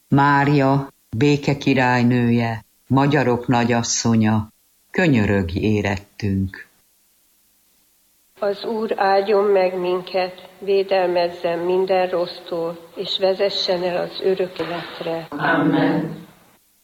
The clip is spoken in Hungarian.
Mária, béke királynője, magyarok nagyasszonya, könyörögj érettünk. Az Úr áldjon meg minket, védelmezzen minden rossztól, és vezessen el az örök életre. Amen.